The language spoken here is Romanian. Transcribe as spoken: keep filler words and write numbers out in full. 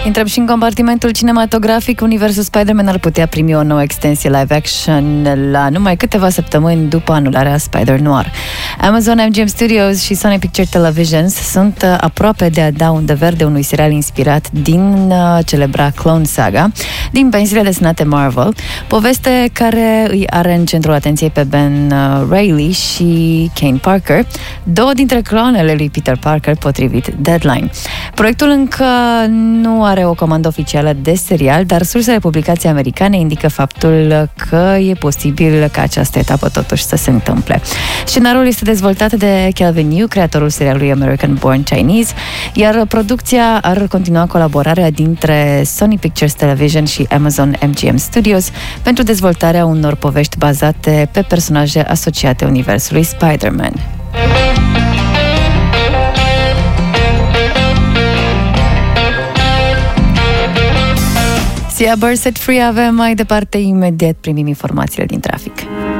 Intrăm și în compartimentul cinematografic. Universul Spider-Man ar putea primi o nouă extensie live action la numai câteva săptămâni după anularea Spider-Noir. Amazon M G M Studios și Sony Pictures Televisions sunt aproape de a da undă verde unui serial inspirat din uh, celebra Clone Saga, din pensiile desenate Marvel, poveste care îi are în centrul atenției pe Ben uh, Reilly și Kane Parker, două dintre clonele lui Peter Parker, potrivit Deadline. Proiectul încă nu are o comandă oficială de serial, dar sursele publicației americane indică faptul că e posibil ca această etapă totuși să se întâmple. Scenariul este dezvoltat de Kelvin Yu, creatorul serialului American Born Chinese, iar producția ar continua colaborarea dintre Sony Pictures Television și Amazon M G M Studios pentru dezvoltarea unor povești bazate pe personaje asociate universului Spider-Man. Sia Bird Set Free avem mai departe, imediat primim informațiile din trafic.